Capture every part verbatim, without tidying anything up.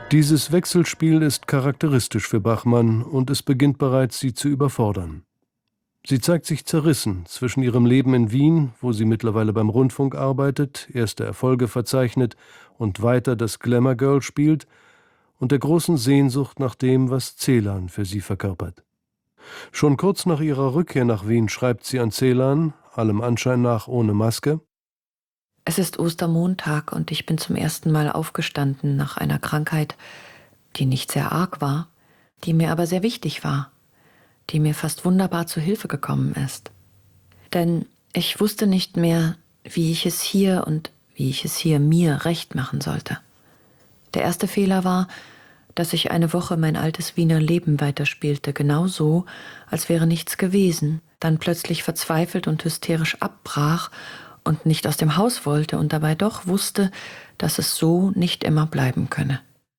Dieses Wechselspiel ist charakteristisch für Bachmann und es beginnt bereits, sie zu überfordern. Sie zeigt sich zerrissen zwischen ihrem Leben in Wien, wo sie mittlerweile beim Rundfunk arbeitet, erste Erfolge verzeichnet und weiter das Glamour-Girl spielt, und der großen Sehnsucht nach dem, was Celan für sie verkörpert. Schon kurz nach ihrer Rückkehr nach Wien schreibt sie an Celan, allem Anschein nach ohne Maske: Es ist Ostermontag und ich bin zum ersten Mal aufgestanden nach einer Krankheit, die nicht sehr arg war, die mir aber sehr wichtig war, die mir fast wunderbar zu Hilfe gekommen ist. Denn ich wusste nicht mehr, wie ich es hier und wie ich es hier mir recht machen sollte. Der erste Fehler war, dass ich eine Woche mein altes Wiener Leben weiterspielte, genau so, als wäre nichts gewesen, dann plötzlich verzweifelt und hysterisch abbrach und nicht aus dem Haus wollte und dabei doch wusste, dass es so nicht immer bleiben könne.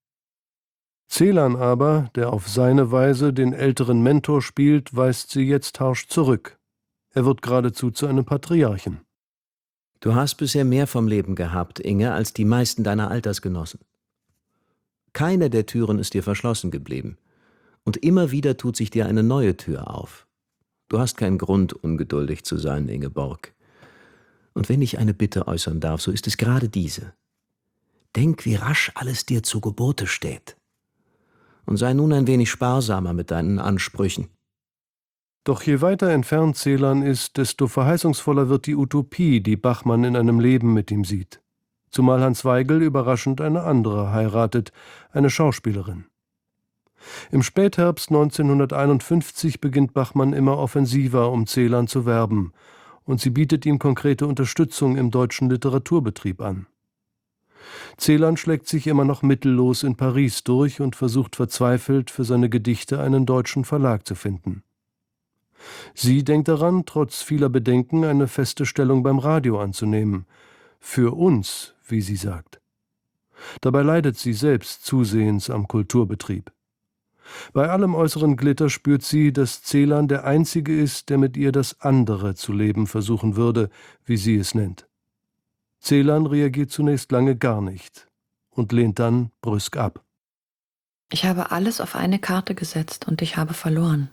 Celan aber, der auf seine Weise den älteren Mentor spielt, weist sie jetzt harsch zurück. Er wird geradezu zu einem Patriarchen. Du hast bisher mehr vom Leben gehabt, Inge, als die meisten deiner Altersgenossen. Keine der Türen ist dir verschlossen geblieben. Und immer wieder tut sich dir eine neue Tür auf. Du hast keinen Grund, ungeduldig zu sein, Ingeborg. Und wenn ich eine Bitte äußern darf, so ist es gerade diese. Denk, wie rasch alles dir zu Gebote steht. Und sei nun ein wenig sparsamer mit deinen Ansprüchen. Doch je weiter entfernt Celan ist, desto verheißungsvoller wird die Utopie, die Bachmann in einem Leben mit ihm sieht. Zumal Hans Weigel überraschend eine andere heiratet, eine Schauspielerin. Im Spätherbst neunzehnhunderteinundfünfzig beginnt Bachmann immer offensiver, um Celan zu werben, und sie bietet ihm konkrete Unterstützung im deutschen Literaturbetrieb an. Celan schlägt sich immer noch mittellos in Paris durch und versucht verzweifelt, für seine Gedichte einen deutschen Verlag zu finden. Sie denkt daran, trotz vieler Bedenken eine feste Stellung beim Radio anzunehmen. Für uns, wie sie sagt. Dabei leidet sie selbst zusehends am Kulturbetrieb. Bei allem äußeren Glitter spürt sie, dass Celan der Einzige ist, der mit ihr das andere zu leben versuchen würde, wie sie es nennt. Celan reagiert zunächst lange gar nicht und lehnt dann brüsk ab. Ich habe alles auf eine Karte gesetzt und ich habe verloren.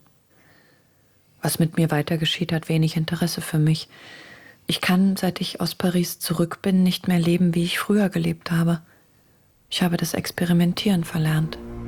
Was mit mir weiter geschieht, hat wenig Interesse für mich. Ich kann, seit ich aus Paris zurück bin, nicht mehr leben, wie ich früher gelebt habe. Ich habe das Experimentieren verlernt.